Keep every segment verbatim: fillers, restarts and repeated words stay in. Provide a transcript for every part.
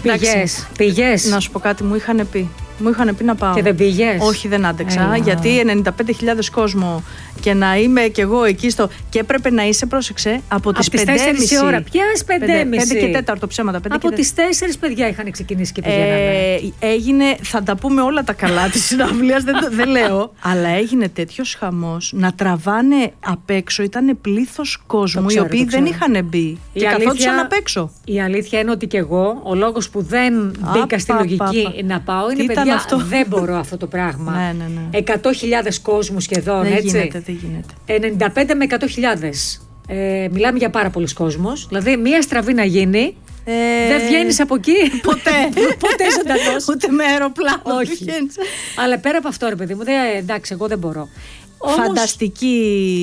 Πήγες. Πήγες. Να σου πω κάτι, μου είχαν πει. Μου είχαν πει να πάω. Και δεν πήγες? Όχι, δεν άντεξα. Έλα. Γιατί ενενήντα πέντε χιλιάδες κόσμο και να είμαι κι εγώ εκεί στο. Και έπρεπε να είσαι, πρόσεξε, από τις πέντε και μισή η ώρα. Ποιες πέντε και μισή? πέντε και τέταρτο ψέματα. Από τις τέσσερις παιδιά είχαν ξεκινήσει και πηγαίνανε. Ε, έγινε, θα τα πούμε όλα τα καλά της συναυλίας, δεν, δεν λέω. Αλλά έγινε τέτοιος χαμός να τραβάνε απ' έξω. Ήταν πλήθος κόσμου, ξέρω, οι οποίοι δεν είχαν μπει. Η και αλήθεια, καθόντουσαν απ' έξω. Η αλήθεια είναι ότι κι εγώ, ο λόγος που δεν μπήκα στη πα, λογική πα, πα. να πάω είναι, Τι παιδιά, αυτό? δεν μπορώ αυτό το πράγμα. Ναι, ναι, ναι. εκατό χιλιάδες κόσμου σχεδόν, Δεν έτσι. γίνεται, δεν γίνεται. ενενήντα πέντε με εκατό χιλιάδες. Ε, μιλάμε για πάρα πολλούς κόσμος. Δηλαδή, μία στραβή να γίνει, Ε, δεν βγαίνεις από εκεί. Ποτέ. Ποτέ ζωντανός. Ούτε με αεροπλάνο. Όχι. Αλλά πέρα από αυτό, ρε παιδί μου, δεν, εντάξει, εγώ δεν μπορώ. Όμως, φανταστική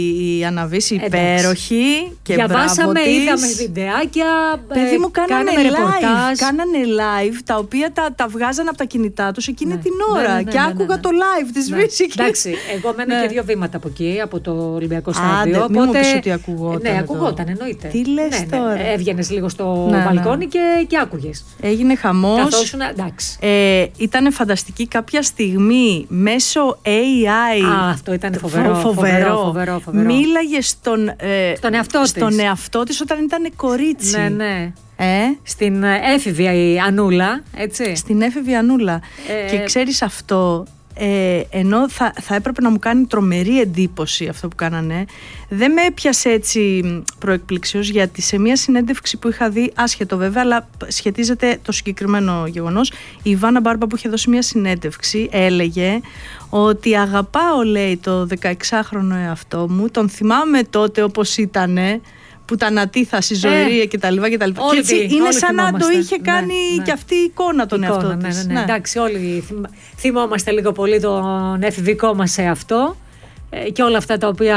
η Αναβίση, υπέροχη και διαβάσαμε, μπράβο της. είδαμε βιντεάκια. Παιδί μου, κάνανε κάναμε live, ρεπορτάζ. κάνανε live, τα οποία τα, τα βγάζανε από τα κινητά τους εκείνη Ναι. την Ναι, ώρα. ναι, ναι, και ναι, άκουγα ναι. το live της Ναι. Βύση. Εντάξει, εγώ μένω Ναι. και δύο βήματα από εκεί, από το Ολυμπιακό Άντε, Στάδιο. μην μου πεις ότι ακουγόταν Ναι, το- ακουγόταν, εννοείται. Τι λες ναι, ναι. τώρα? Έβγαινες λίγο στο Ναι, ναι. μπαλκόνι και, και άκουγες. Έγινε χαμός. Καθόσουν, εντάξει. Ε, ήταν φανταστική κάποια στιγμή μέσω έι άι. Α, αυτό ήταν φοβερό. Φο- φοβερό, φοβερό, φοβερό. Μίλαγε στον, ε, Στον εαυτό της. στον εαυτό της όταν ήταν κορίτσι. Ναι, ναι. Ε, Στην ε, έφηβια η Ανούλα, έτσι. στην έφηβη Ανούλα. Ε, Και ξέρεις αυτό, ε, ενώ θα, θα έπρεπε να μου κάνει τρομερή εντύπωση αυτό που κάνανε, δεν με έπιασε έτσι προεκπληξίως, γιατί σε μια συνέντευξη που είχα δει, άσχετο βέβαια, αλλά σχετίζεται το συγκεκριμένο γεγονός, η Ιβάνα Μπάρμπα που είχε δώσει μια συνέντευξη έλεγε ότι αγαπάω, λέει, το δεκαεξάχρονο εαυτό μου, τον θυμάμαι τότε όπως ήτανε, που τα ανατίθασε, ζωηρία Ε, κτλ. Και, και, όλοι έτσι τι- είναι όλοι σαν να το θυμόμαστε. είχε κάνει Ναι, ναι. και αυτή η εικόνα τον Εικόνα, εαυτό ναι, της. ναι, ναι. Εντάξει, όλοι θυμ- θυμόμαστε λίγο πολύ τον εφηβικό μας σε αυτό ε, και όλα αυτά τα οποία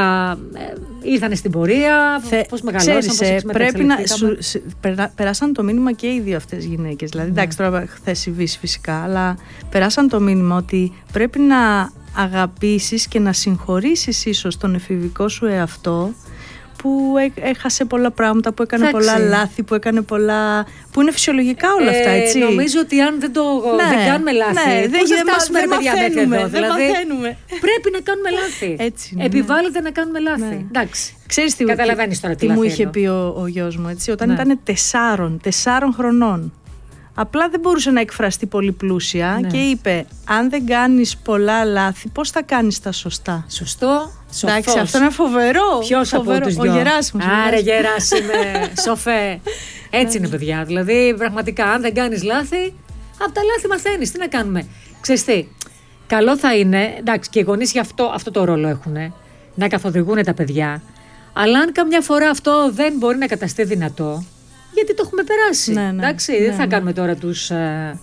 ε, ήρθαν στην πορεία, Θε, πώς μεγαλώσαν, ξέρεις, πώς ε, πρέπει να εξμεταξελιχθήκαμε. σου, σε- περά- περάσαν το μήνυμα και οι δύο αυτές γυναίκες. Δηλαδή, Ναι. εντάξει, τώρα χθες η Βύση φυσικά, αλλά περάσαν το μήνυμα ότι πρέπει να αγαπήσεις και να συγχωρήσεις ίσως τον εφηβικό σου εαυτό, που έ- έχασε πολλά πράγματα, που έκανε Εντάξει. πολλά λάθη, που έκανε πολλά. Που είναι φυσιολογικά όλα αυτά, Ε, έτσι. νομίζω ότι αν δεν, το, Ναι, δεν κάνουμε λάθη, ναι, πώς δεν- θα δεν μα- φτάσουμε, δεν ρε παιδιά, μέχρι μαθαίνουμε, εδώ. δεν Δηλαδή, μαθαίνουμε. πρέπει να κάνουμε λάθη. Έτσι είναι, Επιβάλλεται να κάνουμε λάθη. Ναι. Εντάξει. Ξέρεις τι, Καταλαβαίνεις τώρα τι τι μου λάθη είχε εννοώ. πει ο, ο γιος μου, έτσι, όταν Ναι. ήταν τεσσάρων, τεσσάρων χρονών. Απλά δεν μπορούσε να εκφραστεί πολύ πλούσια Ναι. και είπε, αν δεν κάνεις πολλά λάθη, πώς θα κάνεις τα σωστά. Σωστό. Εντάξει, Σοφός. αυτό είναι φοβερό. Ποιος από φοβερό. τους Ο δυο? Γεράσιμος. ο Άρε Γεράσιμος. Γεράσιμε, σοφέ. Έτσι είναι, παιδιά. Δηλαδή, πραγματικά, αν δεν κάνεις λάθη, από τα λάθη μαθαίνεις. Τι να κάνουμε. Ξέρεις τι, καλό θα είναι, εντάξει, και οι γονείς γι' αυτό, αυτό το ρόλο έχουν, να καθοδηγούν τα παιδιά. Αλλά αν καμιά φορά αυτό δεν μπορεί να καταστεί δυνατό, γιατί το έχουμε περάσει. Ναι, ναι, εντάξει, ναι, δεν θα ναι. κάνουμε τώρα τους, ε,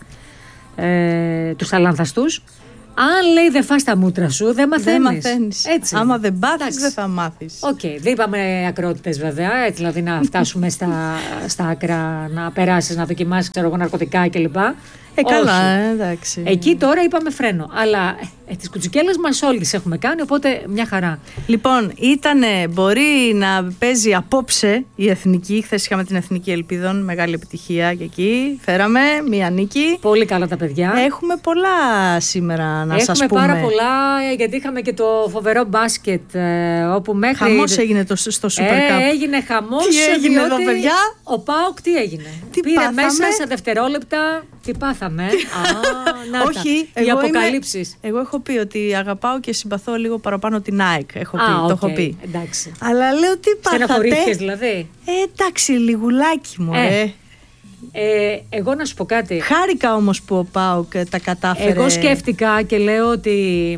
ε, τους αλάνθαστους. Αν λέει δεν φας τα μούτρα σου, δεν μαθαίνεις. Δεν μαθαίνεις. Έτσι. Άμα δεν πάθεις, Εντάξει. δεν θα μάθεις. Οκ, δεν είπαμε ακρότητες βέβαια, έτσι δηλαδή να φτάσουμε στα, στα άκρα, να περάσεις, να δοκιμάσεις, ξέρω εγώ, ναρκωτικά κλπ. Ε, καλά, Όχι. ε, εντάξει. Εκεί τώρα είπαμε φρένο. Αλλά ε, τις κουτσικέλες μας όλοι τις έχουμε κάνει, οπότε μια χαρά. Λοιπόν, ήτανε, μπορεί να παίζει απόψε η Εθνική. Χθες είχαμε την Εθνική Ελπίδων, μεγάλη επιτυχία και εκεί. Φέραμε μία νίκη. Πολύ καλά τα παιδιά. Έχουμε πολλά σήμερα να σας Έχουμε πούμε. πάρα πολλά, ε, γιατί είχαμε και το φοβερό μπάσκετ, ε, όπου μέχρι... Χαμός έγινε το, στο Super Cup. Ε, έγινε χαμός. Τι έγινε διότι εδώ, παιδιά? Ο ΠΑΟΚ τι έγινε. Τι Πήρε πάθαμε? μέσα σε δευτερόλεπτα. Τι πάθαμε. Α, να τα. Όχι, οι εγώ, αποκαλύψεις. είμαι, εγώ έχω πει ότι αγαπάω και συμπαθώ λίγο παραπάνω την ΑΕΚ. Έχω πει, Α, το οκ, έχω πει. εντάξει. Αλλά λέω τι πάθατε. Στεναχωρήθηκες δηλαδή. Ε, εντάξει, λιγουλάκι μου, Ε, ε. Ε, εγώ να σου πω κάτι. Χάρηκα όμως που ο ΠΑΟΚ τα κατάφερε. Εγώ σκέφτηκα και λέω ότι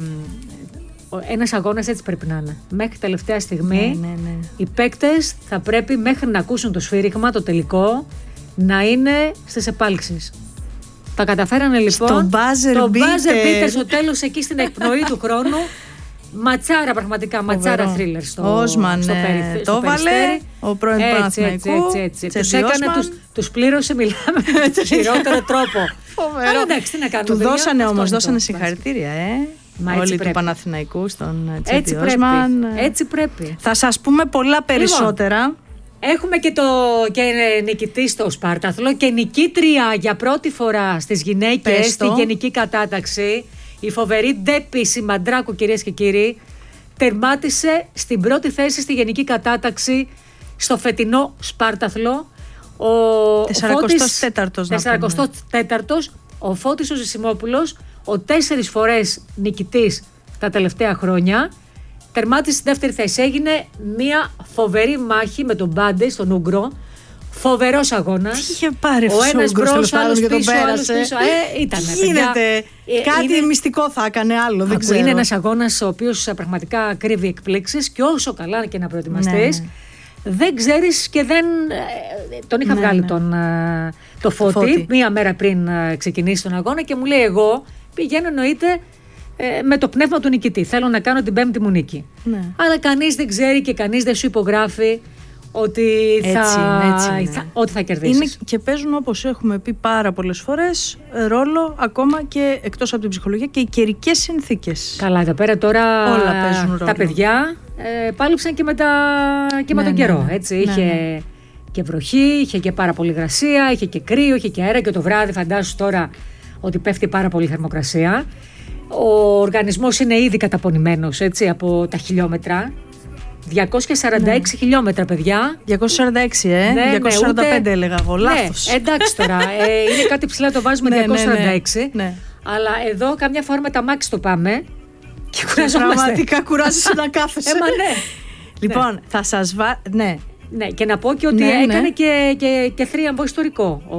μ, ένας αγώνας έτσι πρέπει να είναι. Μέχρι τελευταία στιγμή Ναι, ναι, ναι. οι παίκτες θα πρέπει μέχρι να ακούσουν το σφύριγμα, το τελικό, να είναι στις επάλξεις. Τα καταφέρανε λοιπόν. Στο buzzer το beater. buzzer beater στο τέλος, εκεί στην εκπνοή του χρόνου. Ματσάρα, πραγματικά, ματσάρα Φοβερό. θρίλερ στο, Όσμαν, στο, ε, περι, το στο βάλε, Περιστέρι. ο πρώην Έτσι, Παναθηναϊκού, έτσι, έτσι, έτσι. Τους Τσέντι έκανε, Όσμαν. τους, τους πλήρωσε, μιλάμε με τον χειρότερο τρόπο. Φοβερό. Αλλά εντάξει, τι να κάνουμε. Του παιδιά, δώσανε αυτό όμως, είναι δώσανε το συγχαρητήρια, ε. Μα έτσι Όλοι του πρέπει. Παναθηναϊκού στον Έτσι Τσέντι πρέπει. Όσμαν. Έτσι πρέπει. Θα σας πούμε πολλά περισσότερα. Έχουμε και, το, και νικητή στο Σπάρταθλο και νικήτρια για πρώτη φορά στις γυναίκες στη γενική κατάταξη. Η φοβερή Ντέπη Σιμαντράκου, κυρίες και κύριοι, τερμάτισε στην πρώτη θέση στη γενική κατάταξη στο φετινό Σπάρταθλο. Ο τεσσαρακοστός τέταρτος. τεσσαρακοστός τέταρτος, ο Φώτης ο Ζησιμόπουλος, ο τέσσερις φορές νικητής τα τελευταία χρόνια, τερμάτισε στη δεύτερη θέση. Έγινε μια φοβερή μάχη με τον Μπάντε στον Ούγκρο. Φοβερός αγώνας. Τι είχε πάρει αυτό ο ένας μπρος, άλλος και τον πίσω, άλλος πέρασε. πίσω. Ε, ήτανε, Τι γίνεται. παιδιά. Κάτι είναι... μυστικό θα έκανε άλλο, δεν ξέρω. Είναι ένας αγώνας ο οποίος πραγματικά κρύβει εκπλήξεις και όσο καλά και να προετοιμαστείς, ναι, δεν ξέρεις και δεν... Τον είχα ναι, βγάλει ναι. τον, το Φώτη, Φώτη μία μέρα πριν ξεκινήσει τον αγώνα και μου λέει εγώ πηγαίνω εννοείται με το πνεύμα του νικητή. Θέλω να κάνω την πέμπτη μου νίκη. Ναι. Αλλά κανείς δεν ξέρει και κανείς δεν σου υπογράφει ότι θα, έτσι είναι, έτσι είναι. θα, ότι θα κερδίσεις. Είναι και παίζουν, όπως έχουμε πει πάρα πολλές φορές, ρόλο ακόμα και εκτός από την ψυχολογία και οι καιρικές συνθήκες. Καλά, εδώ πέρα τώρα όλα παίζουν ρόλο. Τα παιδιά ε, πάλεψαν και με, τα, και ναι, με τον ναι, καιρό. Έτσι. Ναι, είχε ναι. και βροχή, είχε και πάρα πολύ υγρασία, είχε και κρύο, είχε και αέρα και το βράδυ φαντάσου τώρα ότι πέφτει πάρα πολύ θερμοκρασία. Ο οργανισμός είναι ήδη καταπονημένος έτσι, από τα χιλιόμετρα. διακόσια σαράντα έξι ναι. χιλιόμετρα, παιδιά. διακόσια σαράντα έξι, ε. Ναι, διακόσια σαράντα πέντε ναι, ούτε... έλεγα εγώ. Λάθος. Ναι, εντάξει τώρα. ε, είναι κάτι ψηλά, το βάζουμε ναι, διακόσια σαράντα έξι. Ναι, ναι, ναι. Αλλά εδώ καμιά φορά με τα μάξι το πάμε. Και κουραζόμαστε. Πραγματικά κουράζεσαι να κάθεσαι. Ε, μα ναι. Λοιπόν, ναι. θα σας βάλω. Ναι. Ναι, και να πω και ότι ναι, έκανε ναι. και, και, και θρίαμβο ιστορικό ο,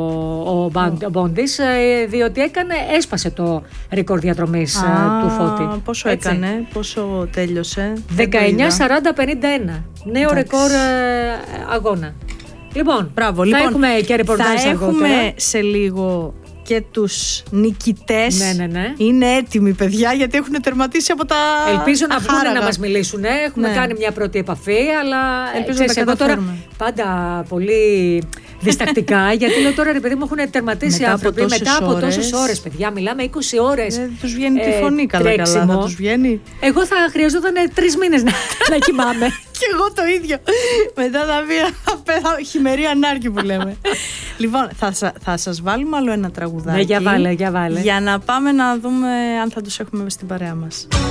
ο, oh. ο Μπόντης, διότι έκανε, έσπασε το ρεκόρ διαδρομής ah, του Φώτη. Πόσο έτσι. έκανε, πόσο τέλειωσε? δεκαεννιά σαράντα πενήντα ένα. Νέο ρεκόρ αγώνα. Λοιπόν, Μπράβο, θα λοιπόν, έχουμε και ρεπορτάζ θα αργότερα. Έχουμε σε λίγο και τους νικητές. Ναι, ναι, ναι. Είναι έτοιμοι, παιδιά, γιατί έχουν τερματίσει από τα ελπίζω να αχάραγα. βγουν να μας μιλήσουν. Έχουμε ναι. κάνει μια πρώτη επαφή, αλλά ελπίζω να τα τώρα πάντα πολύ διστακτικά, γιατί λέω τώρα ρε παιδί μου έχουν τερματίσει μετά άνθρωποι από μετά από τόσες ώρες, παιδιά. Μιλάμε είκοσι ώρες. Δεν τους βγαίνει τη φωνή καλά καλά. Θα τους βγαίνει. Εγώ θα χρειαζόταν τρεις μήνες να, να κοιμάμαι. Και εγώ το ίδιο. Μετά θα βγει χειμερή ανάρκη που λέμε. Λοιπόν, θα, θα σας βάλουμε άλλο ένα τραγουδάκι. Ναι, για βάλε, για βάλε. Για να πάμε να δούμε αν θα τους έχουμε στην παρέα μας.